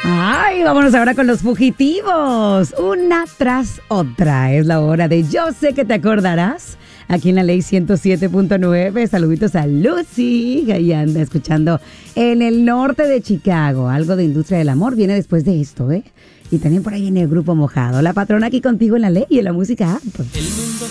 Ay, vámonos ahora con los fugitivos. Una tras otra. Es la hora de Yo sé que te acordarás. Aquí en la Ley 107.9. Saluditos a Lucy, que ahí anda escuchando en el norte de Chicago. Algo de Industria del Amor viene después de esto, ¿eh? Y también por ahí en el Grupo Mojado. La patrona aquí contigo en la Ley y en la música.